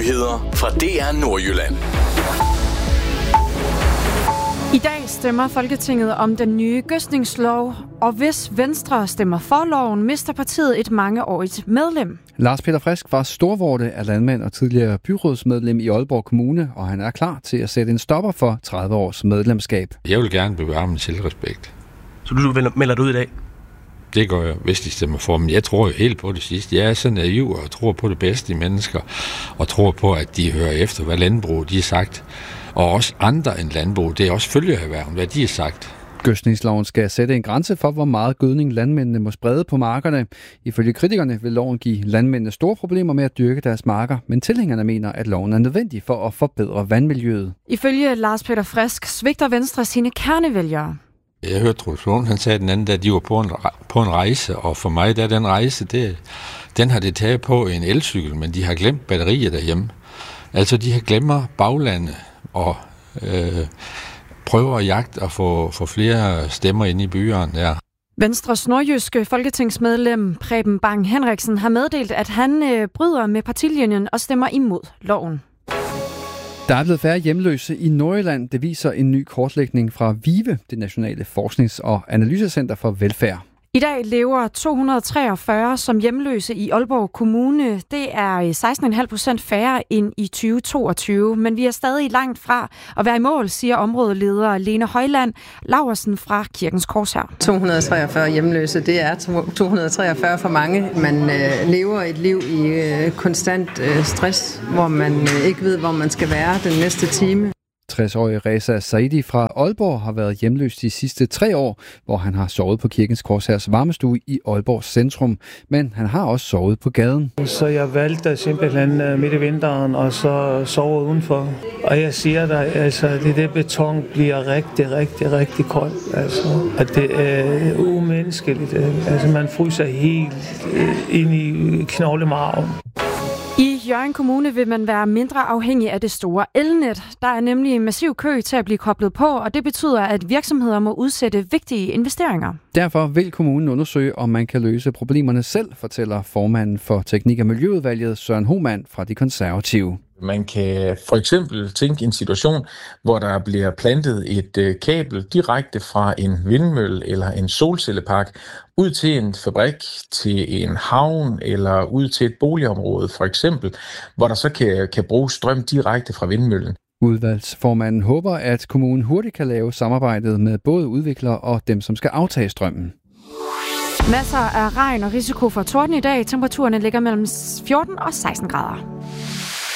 nyheder fra DR Nordjylland. I dag stemmer Folketinget om den nye gødskningslov, og hvis Venstre stemmer for loven, mister partiet et mangeårigt medlem. Lars Peter Frisk var Storvorte af landmand og tidligere byrådsmedlem i Aalborg Kommune, og han er klar til at sætte en stopper for 30 års medlemskab. Jeg vil gerne bevare min selvrespekt. Så du melder dig ud i dag? Det gør jeg, hvis de stemmer for, men jeg tror jo helt på det sidste. Jeg er så naiv og tror på det bedste i mennesker, og tror på, at de hører efter, hvad landbrug de har sagt. Og også andre end landbrug, det er også følgeerhverven, hvad de har sagt. Gødskningsloven skal sætte en grænse for, hvor meget gødning landmændene må sprede på markerne. Ifølge kritikerne vil loven give landmændene store problemer med at dyrke deres marker, men tilhængerne mener, at loven er nødvendig for at forbedre vandmiljøet. Ifølge Lars Peter Frisk svigter Venstre sine kernevælgere. Jeg hørte Troels Lund, han sagde den anden, da de var på en rejse, og for mig der den rejse, den har det taget på en elcykel, men de har glemt batterier derhjemme. Altså de har glemmer baglandet og prøver at jagte og få flere stemmer ind i byerne der. Venstres nordjyske folketingsmedlem Preben Bang Henriksen har meddelt, at han bryder med partilinjen og stemmer imod loven. Der er blevet færre hjemløse i Nordjylland. Det viser en ny kortlægning fra VIVE, det Nationale Forsknings- og Analysecenter for Velfærd. I dag lever 243 som hjemløse i Aalborg Kommune. Det er 16,5% færre end i 2022, men vi er stadig langt fra at være i mål, siger områdeleder Lene Højland Laursen fra Kirkens Korshær. 243 hjemløse, det er 243 for mange. Man lever et liv i konstant stress, hvor man ikke ved, hvor man skal være den næste time. 60-årige Reza Saidi fra Aalborg har været hjemløs de sidste 3 år, hvor han har sovet på Kirkens Korshærs varmestue i Aalborg centrum, men han har også sovet på gaden. Så jeg valgte simpelthen midt i vinteren og så sove udenfor. Og jeg siger dig, altså det beton bliver rigtig koldt. Altså, at det er umenneskeligt. Altså man fryser helt ind i knoglemarven. I Hjørring Kommune vil man være mindre afhængig af det store elnet. Der er nemlig en massiv kø til at blive koblet på, og det betyder, at virksomheder må udsætte vigtige investeringer. Derfor vil kommunen undersøge, om man kan løse problemerne selv, fortæller formanden for Teknik- og Miljøudvalget Søren Hohmann fra De Konservative. Man kan for eksempel tænke en situation, hvor der bliver plantet et kabel direkte fra en vindmølle eller en solcellepark ud til en fabrik, til en havn eller ud til et boligområde for eksempel, hvor der så kan bruges strøm direkte fra vindmøllen. Udvalgsformanden håber, at kommunen hurtigt kan lave samarbejdet med både udviklere og dem, som skal aftage strømmen. Masser af regn og risiko for torden i dag. Temperaturerne ligger mellem 14 og 16 grader.